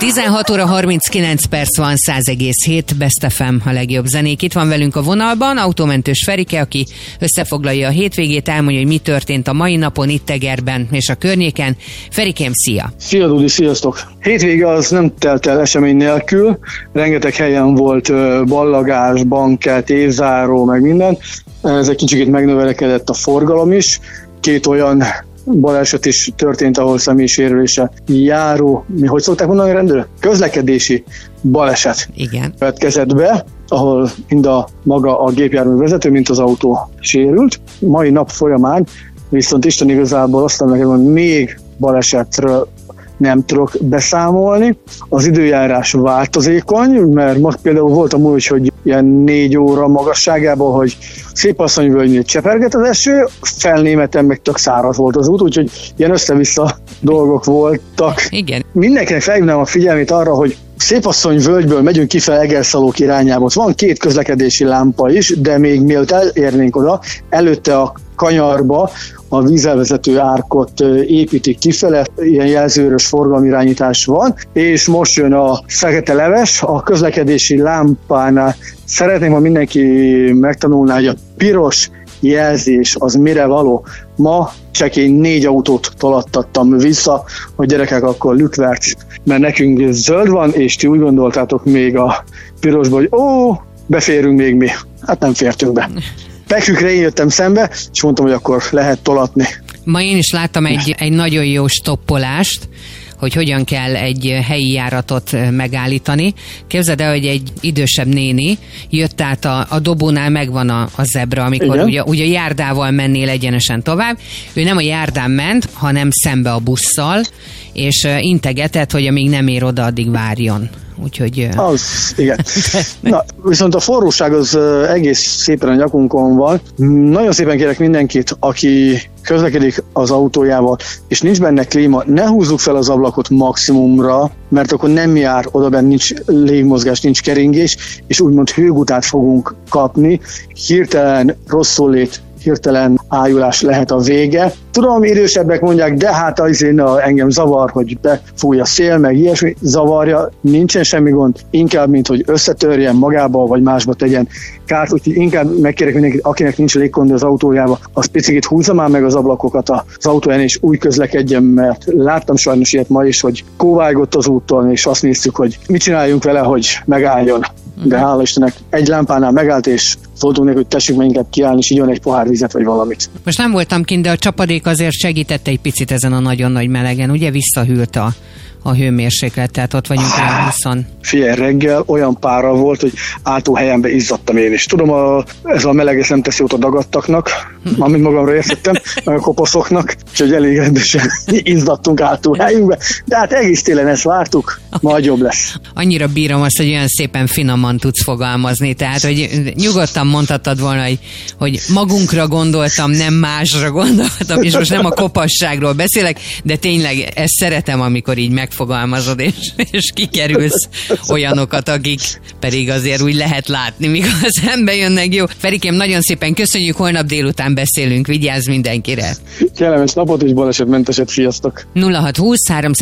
16 óra 39 perc van, 100,7 Best FM a legjobb zenék. Itt van velünk a vonalban autómentős Ferike, aki összefoglalja a hétvégét, elmondja, hogy mi történt a mai napon itt Egerben és a környéken. Ferikém, szia! Szia Dudi, sziasztok! Hétvége az nem telt el esemény nélkül, rengeteg helyen volt ballagás, bankett, évzáró, meg minden. Ez egy kicsit megnövekedett a forgalom is. Két olyan baleset is történt, ahol személysérülése járó, hogy szokták mondani a rendőrök? Közlekedési baleset következett be, ahol mind maga a gépjármű vezető, mint az autó sérült. Mai nap folyamán viszont Isten igazából azt mondom nekem, hogy még balesetről nem tudok beszámolni. Az időjárás változékony, mert most például volt amúgy, hogy ilyen 4 óra magasságában, hogy Szépasszonyvölgynél cseperget az eső, Felnémeten meg tök száraz volt az út, úgyhogy ilyen össze-vissza dolgok voltak. Igen. Mindenkinek felhívnám a figyelmét arra, hogy Szépasszonyvölgyből megyünk kifele Egerszalók irányába. Ott van 2 közlekedési lámpa is, de még mielőtt elérnénk oda, előtte a kanyarba a vízelvezető árkot építik kifele, ilyen jelzőrös forgalomirányítás van, és most jön a fekete leves, a közlekedési lámpánál szeretném, ha mindenki megtanulná, hogy a piros jelzés az mire való. Ma csekély 4 autót tolattattam vissza, hogy gyerekek, akkor lükverc, mert nekünk zöld van, és ti úgy gondoltátok még a pirosba, hogy beférünk még mi. Hát nem fértünk be. Pekükre én jöttem szembe, és mondtam, hogy akkor lehet tolatni. Ma én is láttam egy nagyon jó stoppolást, hogy hogyan kell egy helyi járatot megállítani. Képzeld el, hogy egy idősebb néni jött át a dobónál, megvan a zebra, amikor ugye járdával mennél egyenesen tovább. Ő nem a járdán ment, hanem szembe a busszal, és integetett, hogy amíg nem ér oda, addig várjon. Úgyhogy... Az, igen. Na, viszont a forróság az egész szépen a nyakunkon van. Nagyon szépen kérek mindenkit, aki közlekedik az autójával, és nincs benne klíma, ne húzzuk fel az ablakot maximumra, mert akkor nem jár oda benne, nincs légmozgás, nincs keringés, és úgymond hőgutát fogunk kapni. Hirtelen rosszul hirtelen ájulás lehet a vége. Tudom, idősebbek mondják, de hát engem zavar, hogy befúj a szél, meg ilyesmi zavarja, nincsen semmi gond, inkább, mint hogy összetörjen magába, vagy másba tegyen kárt, úgyhogy inkább megkérek mindenkit, akinek nincs légkondi az autójába, az picit húzza már meg az ablakokat az autóján, és úgy közlekedjen, mert láttam sajnos ilyet ma is, hogy kóvágott az úton, és azt néztük, hogy mit csináljunk vele, hogy megálljon. De hála Istennek egy lámpánál megállt, és szóltunk neki, hogy tessük meg inkább kiállni, és igyon egy pohár vizet, vagy valamit. Most nem voltam kint, de a csapadék azért segítette egy picit ezen a nagyon nagy melegen. Ugye visszahűlt a hőmérséklet, tehát ott vagyunk rá 20. Figyelj, reggel olyan pára volt, hogy álltóhelyenbe izzadtam én is. Tudom, ez a meleg ezt nem teszi jót a dagadtaknak, amit magamra értettem, a kopaszoknak, úgyhogy elég rendesen izzadtunk álltóhelyünkbe, de hát egész télen ezt vártuk, majd jobb lesz. Annyira bírom azt, hogy olyan szépen finoman tudsz fogalmazni, tehát hogy nyugodtan mondhattad volna, hogy magunkra gondoltam, nem másra gondoltam, és most nem a kopasságról beszélek, de tényleg ezt szeretem, amikor így megfogalmazod, és kikerülsz olyanokat, akik pedig azért úgy lehet látni, mikor szembe jönnek. Jó, Ferikém, nagyon szépen köszönjük, holnap délután beszélünk, vigyázz mindenkire. Kellemes napot és balesetmenteset, sziasztok! 0620